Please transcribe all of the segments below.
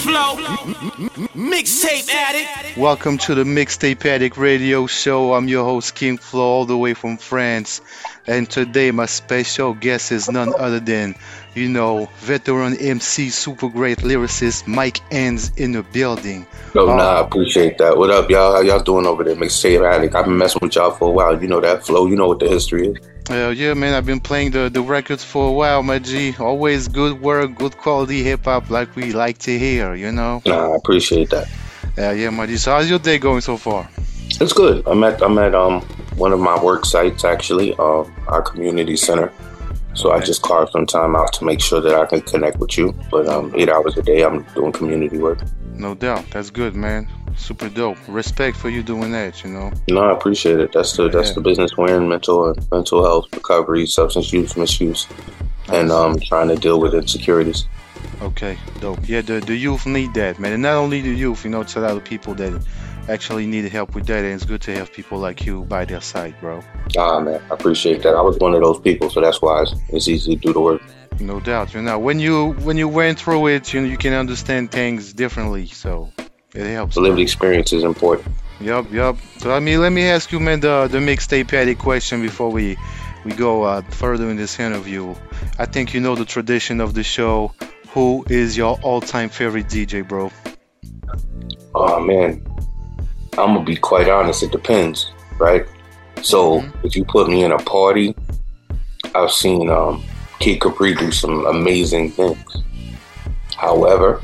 Flow, Mixtape Addict. Welcome to the Mixtape Addict Radio Show. I'm your host, King Flo, all the way from France. And today, my special guest is none other than, veteran MC, super great lyricist, Mike Enz in the building. I appreciate that. What up, y'all? How y'all doing over there? Mixtape Addict. I've been messing with y'all for a while. You know that flow. You know what the history is. Yeah, man. I've been playing the records for a while, my G. Always good work, good quality hip-hop like we like to hear, I appreciate that. Yeah, my G. So how's your day going so far? It's good. I'm at one of my work sites, actually, our community center. So I just carved some time out to make sure that I can connect with you. But 8 hours a day, I'm doing community work. No doubt. That's good, man. Super dope. Respect for you doing that, No, I appreciate it. That's the business we're in, mental health, recovery, substance use, misuse, and trying to deal with insecurities. Okay, dope. Yeah, the youth need that, man. And not only the youth, it's a lot of people that actually need help with that, and it's good to have people like you by their side, bro. Man, I appreciate that. I was one of those people, so that's why it's easy to do the work. No doubt. When you went through it, you can understand things differently, so it helps. The lived experience is important. Yup. So let me ask you, man, the Mixtape Addict question before we go further in this interview. I think you know the tradition of the show. Who is your all-time favorite DJ, bro? Oh man, I'm gonna be quite honest. It depends, right? So if you put me in a party, I've seen Kid Capri do some amazing things. However,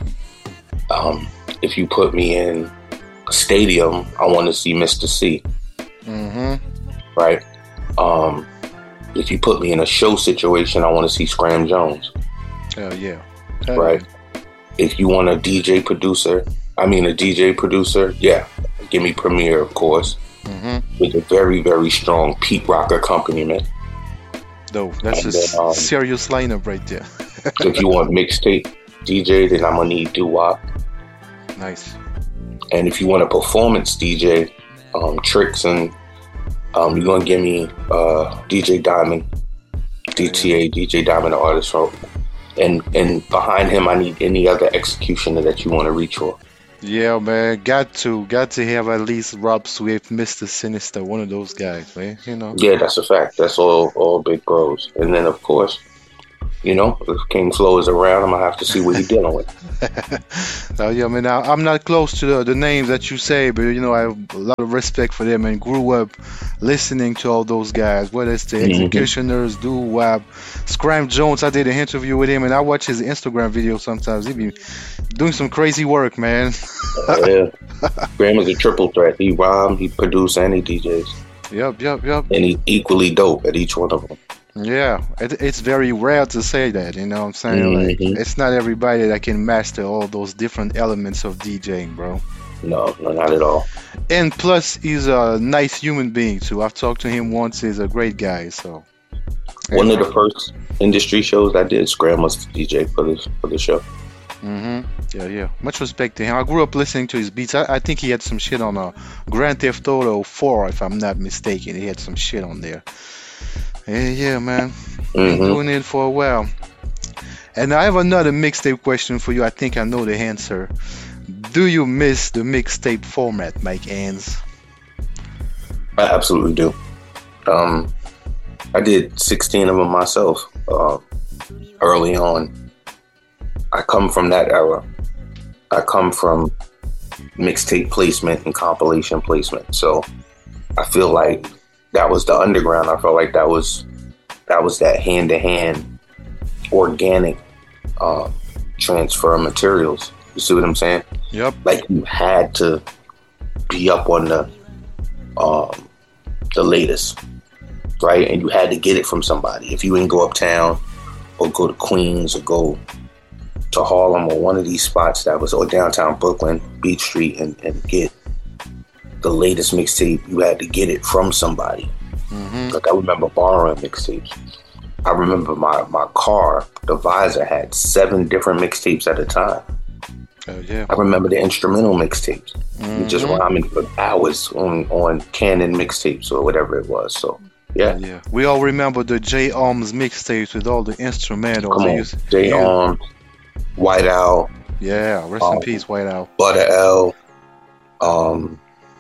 if you put me in a stadium, I want to see Mr. C. Right? If you put me in a show situation, I want to see Scram Jones. Hell yeah. Right? If you want a DJ producer, yeah, give me Premier, of course, with a very, very strong Pete Rock accompaniment. No, that's a serious lineup right there. If you want mixtape DJ, then I'm gonna need doo-wop. Nice. And if you want a performance DJ, Tricks, and you're gonna give me DJ Diamond, DTA, DJ Diamond, the artist. And behind him, I need any other executioner that you want to reach for. Yeah, man, got to have at least Rob Swift, Mr. Sinister, one of those guys, man. Yeah, that's a fact. That's all big bros. And then, of course, if King Flo is around, I'm gonna have to see what he's dealing with. Yeah, man. I'm not close to the names that you say, but I have a lot of respect for them and grew up listening to all those guys. Whether it's the Executioners, Doo-Wop, Scram Jones. I did an interview with him, and I watch his Instagram videos sometimes. He be doing some crazy work, man. Yeah, Scram is a triple threat. He rhymes, he produces, and he DJs. Yep. And he's equally dope at each one of them. Yeah, it's very rare to say that, you know what I'm saying? Like, it's not everybody that can master all those different elements of DJing, bro. No, not at all. And plus, he's a nice human being, too. I've talked to him once. He's a great guy, so. One of the first industry shows I did, Scram was the DJ for the show. Yeah. Much respect to him. I grew up listening to his beats. I think he had some shit on Grand Theft Auto 4, if I'm not mistaken. He had some shit on there. Yeah, man. Been doing it for a while. And I have another mixtape question for you. I think I know the answer. Do you miss the mixtape format, Mike Enz? I absolutely do. I did 16 of them myself early on. I come from that era. I come from mixtape placement and compilation placement. So I feel like that was the underground. I felt like that was that hand-to-hand organic transfer of materials. You see what I'm saying? Yep. Like you had to be up on the latest, right? And you had to get it from somebody. If you didn't go uptown or go to Queens or go to Harlem or one of these spots or downtown Brooklyn, Beach Street, and get the latest mixtape, you had to get it from somebody. Like I remember borrowing mixtapes. I remember my car, the visor had 7 different mixtapes at a time. Oh yeah. I remember the instrumental mixtapes. You just rhyming for hours on Canon mixtapes or whatever it was. So yeah. We all remember the J Arms mixtapes with all the instrumentals. Come on, J Arms, White Owl, Yeah, rest in um, peace, White Owl. Butter L, um,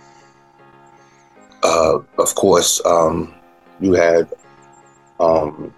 of course, you had, um,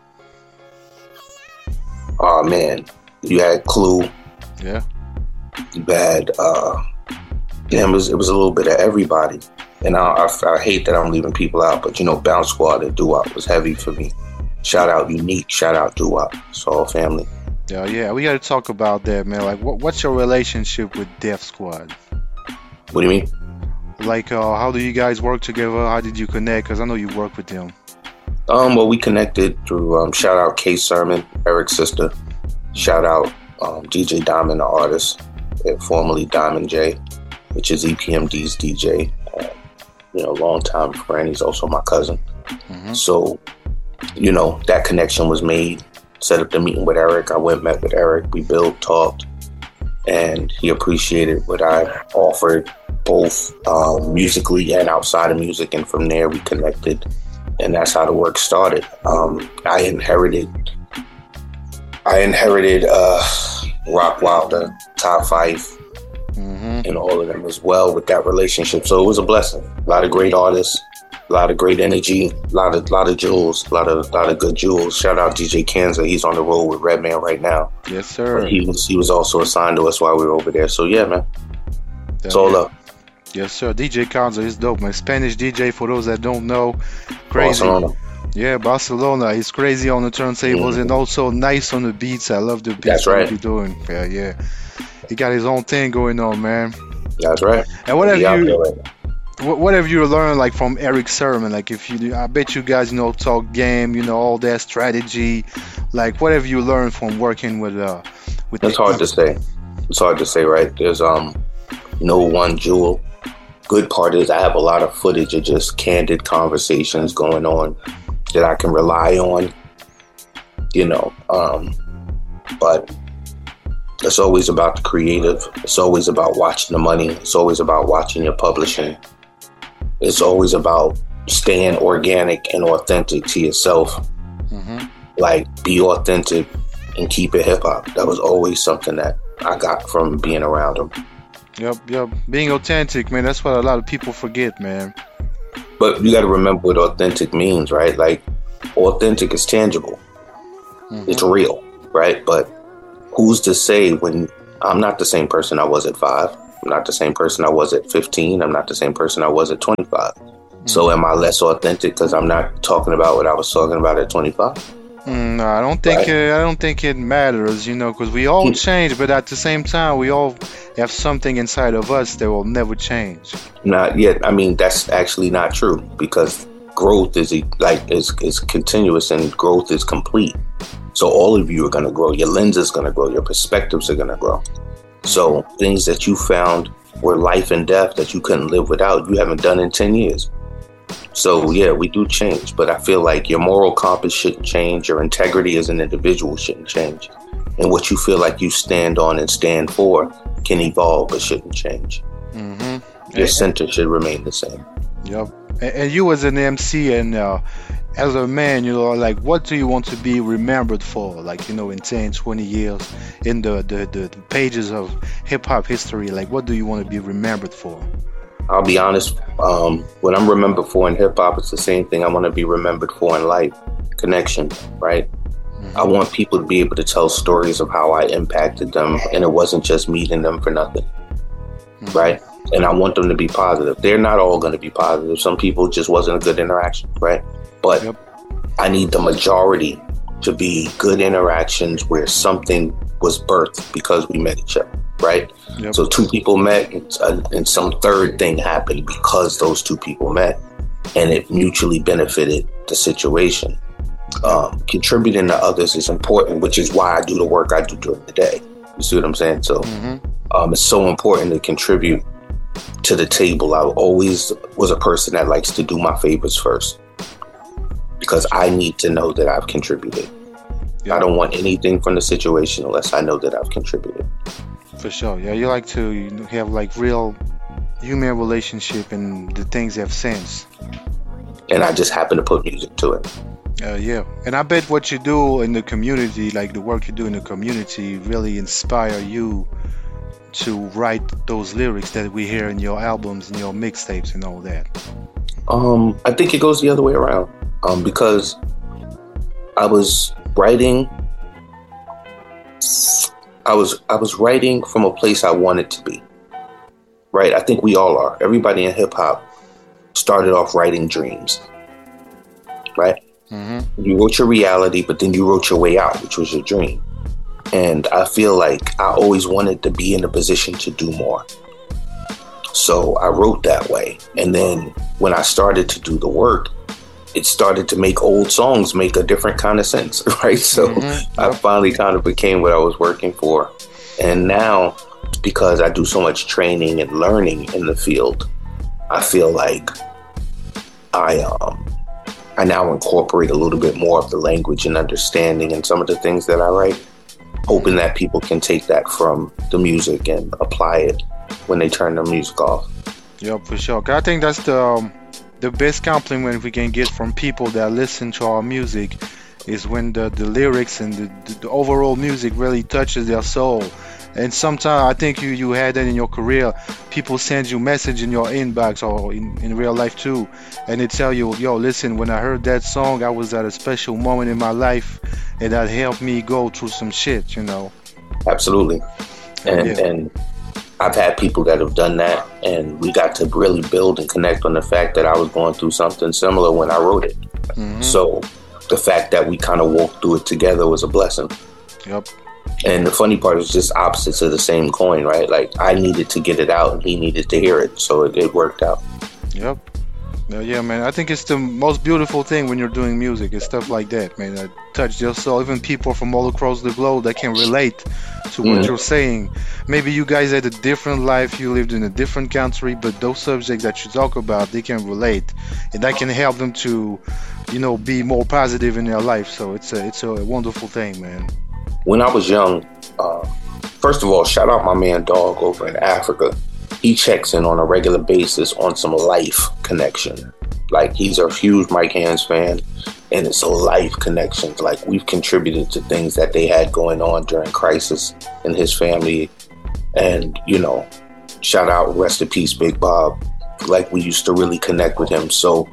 oh man, you had Clue, Yeah. you had, damn, it was a little bit of everybody. And I hate that I'm leaving people out, but Bounce Squad and Doo-Wop was heavy for me. Shout out Unique, shout out Doo-Wop. It's all family. Yeah, we got to talk about that, man. Like, what's your relationship with Def Squad? What do you mean? Like, how do you guys work together? How did you connect? Because I know you work with them. Well, we connected through, shout out K Sermon, Eric's sister. Shout out DJ Diamond, the artist, formerly Diamond J, which is EPMD's DJ. Long time friend. He's also my cousin. Mm-hmm. So, that connection was made. Set up the meeting with Eric. I met with Eric. We talked, and he appreciated what I offered, both musically and outside of music. And from there, we connected, and that's how the work started. I inherited Rock Wilder, Top 5, and all of them as well with that relationship. So it was a blessing. A lot of great artists, a lot of great energy, a lot of jewels, a lot of good jewels. Shout out DJ Kanza. He's on the road with Redman right now. Yes, sir. He was also assigned to us while we were over there. So yeah, man. It's all up. Yes, sir. DJ Kanza is dope, man. Spanish DJ, for those that don't know. Crazy. Barcelona. Yeah, Barcelona. He's crazy on the turntables and also nice on the beats. I love the beats. That's right. He's doing. Yeah. He got his own thing going on, man. That's right. And what have you learned, like, from Eric Sermon? Like, I bet you guys talk game, all that strategy. Like, what have you learned from working with? It's hard to say. It's hard to say, right? There's no one jewel. Good part is I have a lot of footage of just candid conversations going on that I can rely on. But it's always about the creative. It's always about watching the money. It's always about watching your publishing. It's always about staying organic and authentic to yourself. Like, be authentic and keep it hip hop. That was always something that I got from being around them. Yep. Being authentic, man. That's what a lot of people forget, man. But you got to remember what authentic means, right? Like, authentic is tangible. It's real, right? But who's to say when I'm not the same person I was at 5? I'm not the same person I was at 15. I'm not the same person I was at 25. So am I less authentic because I'm not talking about what I was talking about at 25? No, I don't think it matters, because we all change, but at the same time, we all have something inside of us that will never change. Not yet. I mean, that's actually not true, because growth is continuous and growth is complete. So all of you are going to grow. Your lens is going to grow. Your perspectives are going to grow. So things that you found were life and death that you couldn't live without, you haven't done in 10 years. So yeah, we do change, but I feel like your moral compass shouldn't change. Your integrity as an individual shouldn't change. And what you feel like you stand on and stand for can evolve, but shouldn't change. Your center should remain the same. Yep. And you as an MC and as a man, like, what do you want to be remembered for? Like, in 10, 20 years, in the pages of hip-hop history, like, what do you want to be remembered for? I'll be honest, what I'm remembered for in hip-hop is the same thing I want to be remembered for in life. Connection, right? I want people to be able to tell stories of how I impacted them, and it wasn't just meeting them for nothing, right? And I want them to be positive. They're not all going to be positive. Some people just wasn't a good interaction, right? But I need the majority to be good interactions where something was birthed because we met each other, right? So 2 people met and some third thing happened because those 2 people met, and it mutually benefited the situation. Contributing to others is important, which is why I do the work I do during the day. You see what I'm saying? So it's so important to contribute to the table. I always was a person that likes to do my favors first, because I need to know that I've contributed. I don't want anything from the situation unless I know that I've contributed. For sure. Yeah, you like to have like real human relationship and the things have sense. And I just happen to put music to it. Yeah. And I bet what you do in the community, like the work you do in the community, really inspire you to write those lyrics that we hear in your albums and your mixtapes and all that? I think it goes the other way around. Because I was writing from a place I wanted to be. Right? I think we all are. Everybody in hip hop started off writing dreams. Right? Mm-hmm. You wrote your reality, but then you wrote your way out, which was your dream. And I feel like I always wanted to be in a position to do more. So I wrote that way. And then when I started to do the work, it started to make old songs make a different kind of sense, right? So I finally kind of became what I was working for. And now, because I do so much training and learning in the field, I feel like I now incorporate a little bit more of the language and understanding in some of the things that I write, hoping that people can take that from the music and apply it when they turn the music off. Yeah, for sure. 'Cause I think that's the best compliment we can get from people that listen to our music is when the lyrics and the overall music really touches their soul. And sometimes I think you had that in your career. People send you message in your inbox or in real life too, and they tell you, yo, listen, when I heard that song, I was at a special moment in my life, and that helped me go through some shit, you know. Absolutely. And I've had people that have done that, and we got to really build and connect on the fact that I was going through something similar when I wrote it. So the fact that we kind of walked through it together was a blessing. Yep. And the funny part is just opposites of the same coin, right? Like I needed to get it out and he needed to hear it. So it worked out. Yep. Yeah, man. I think it's the most beautiful thing when you're doing music. It's stuff like that, man, that touch your soul. Even people from all across the globe that can relate to what you're saying. Maybe you guys had a different life. You lived in a different country, but those subjects that you talk about, they can relate. And that can help them to, you know, be more positive in their life. So it's a wonderful thing, man. When I was young, first of all, shout out my man Dog over in Africa. He checks in on a regular basis on some life connection. Like he's a huge Mike Hands fan, and it's a life connection. Like we've contributed to things that they had going on during crisis in his family. And, you know, shout out, rest in peace, Big Bob. Like we used to really connect with him. So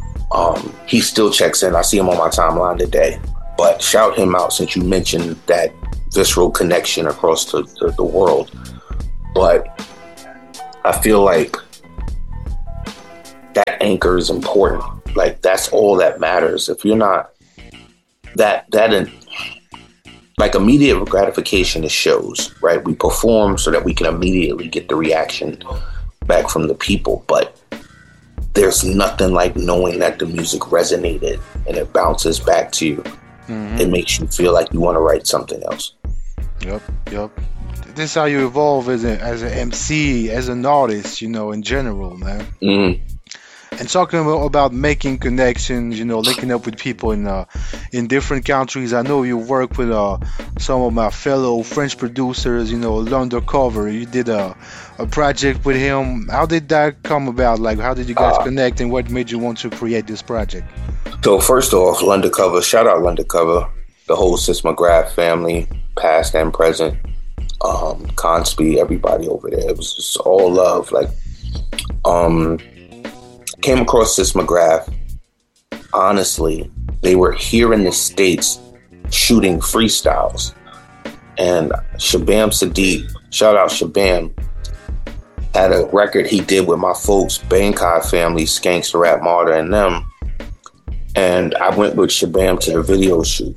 he still checks in. I see him on my timeline today. But shout him out since you mentioned that visceral connection across the world. But I feel like that anchor is important. Like that's all that matters. If you're not like immediate gratification is shows, right? We perform so that we can immediately get the reaction back from the people. But there's nothing like knowing that the music resonated and it bounces back to you. It makes you feel like you want to write something else. Yep. This is how you evolve as an MC, as an artist, you know, in general, man. And talking about making connections, you know, linking up with people in different countries. I know you work with some of my fellow French producers, you know, L'Undercover. You did a project with him. How did that come about? Like, how did you guys connect, and what made you want to create this project? So first off, L'Undercover, shout out L'Undercover, the whole Sis McGrath family, past and present, Conspi, everybody over there. It was just all love. Like, came across Sis McGrath. Honestly, they were here in the States shooting freestyles. And Shabam Sadiq, shout out Shabam, had a record he did with my folks, Bankai family, Skanks, Rap Martyr, and them. And I went with Shabam to the video shoot.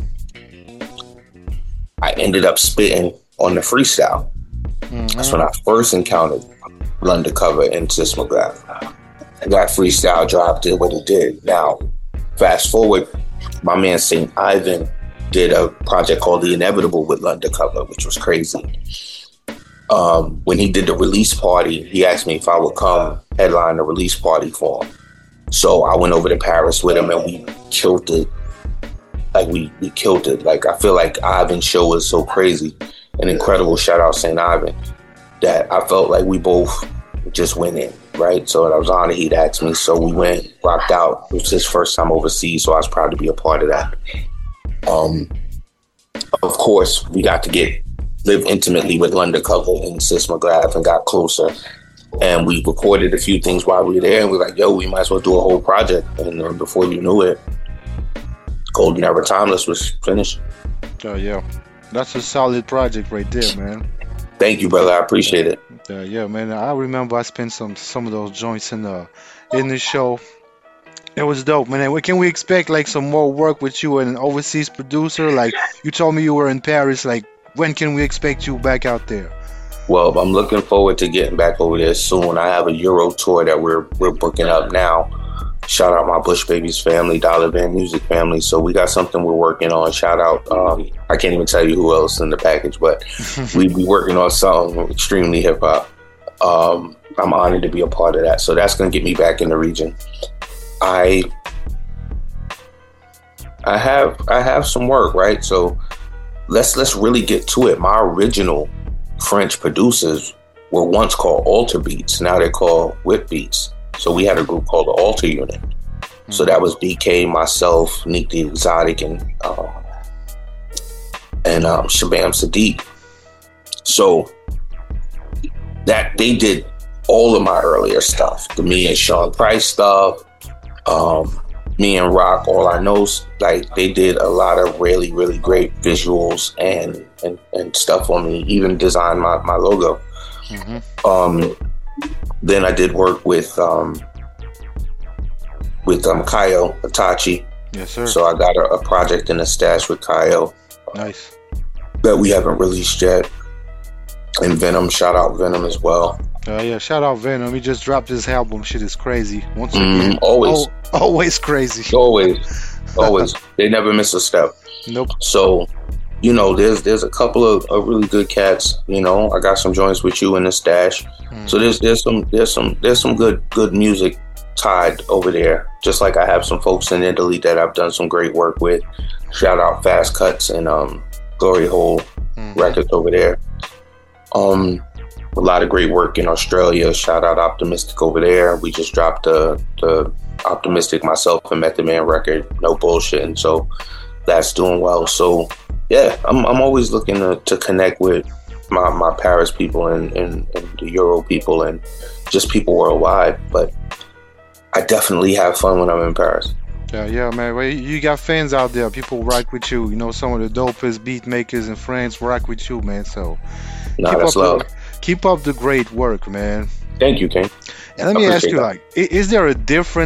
I ended up spitting on the freestyle. That's when I first encountered L'Undercover and Sis McGrath. And that freestyle drop did what it did. Now, fast forward, my man St. Ivan did a project called The Inevitable with L'Undercover, which was crazy. When he did the release party, he asked me if I would come headline the release party for him. So I went over to Paris with him and we killed it. Like we killed it. Like I feel like Ivan's show was so crazy and incredible. Shout out St. Ivan, that I felt like we both just went in, right? So I was honored he'd asked me. So we went, rocked out. It was his first time overseas, so I was proud to be a part of that. Of course, we got to get lived intimately with Undercover and Sis McGrath and got closer. And we recorded a few things while we were there, and we were like, yo, we might as well do a whole project. And before you knew it, Golden Era Timeless was finished. Oh, yeah. That's a solid project right there, man. Thank you, brother. I appreciate it. Yeah, man. I remember I spent some of those joints in the show. It was dope, man. Can we expect like some more work with you and an overseas producer? Like you told me you were in Paris. Like when can we expect you back out there? Well, I'm looking forward to getting back over there soon. I have a Euro tour that we're booking up now. Shout out my Bush Babies family, Dollar Band Music family. So we got something we're working on. Shout out, I can't even tell you who else in the package, but we be working on something extremely hip hop. I'm honored to be a part of that. So that's going to get me back in the region. I have some work, right? So let's really get to it. My original French producers were once called Alter Beats. Now they're called Whip Beats. So we had a group called the Alter Unit. So that was BK, myself, Nick the Exotic, and Shabam Sadiq. So that they did all of my earlier stuff, the me and Sean Price stuff, me and Rock, All I Know, like they did a lot of really, really great visuals and stuff on me, even designed my logo. Then I did work with Kaio Itachi. Yes, sir. So I got a project in the stash with Kaio. Nice. That we haven't released yet. And Venom, shout out Venom as well. Yeah, shout out Venom. He just dropped his album. Shit is crazy. Once again, always crazy. Always. They never miss a step. Nope. So, you know, there's a couple of really good cats. You know, I got some joints with you in the stash. So there's some good music tied over there. Just like I have some folks in Italy that I've done some great work with. Shout out Fast Cuts and Glory Hole Records over there. A lot of great work in Australia. Shout out Optimistic over there. We just dropped the Optimistic myself and Method Man record, No Bullshit, and so that's doing well. So yeah, I'm always looking to connect with my Paris people and the Euro people and just people worldwide. But I definitely have fun when I'm in Paris. Yeah, man. Well, you got fans out there. People rock with you. You know, some of the dopest beat makers in France rock with you, man. So that's love. Keep up the great work, man. Thank you, King. And let me ask you, like, is there a difference